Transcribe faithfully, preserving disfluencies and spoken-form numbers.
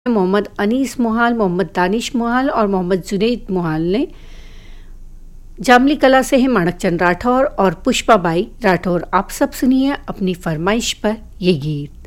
मोहम्मद अनीस मोहाल, मोहम्मद दानिश मोहाल और मोहम्मद जुनैद मोहाल ने जामली कला से हैं माणकचंद राठौर और पुष्पा बाई राठौर। आप सब सुनिए अपनी फरमाइश पर ये गीत।